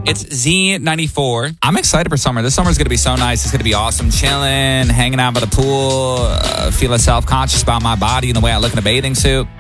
It's Z94. I'm excited for summer. This summer's going to be so nice. It's going to be awesome. Chilling, hanging out by the pool, feeling self-conscious about my body and the way I look in a bathing suit.